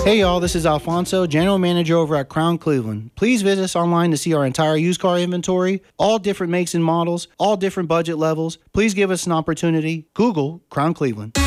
Hey y'all, this is Alfonso, General Manager over at Crown Cleveland. Please visit us online to see our entire used car inventory, all different makes and models, all different budget levels. Please give us an opportunity. Google Crown Cleveland.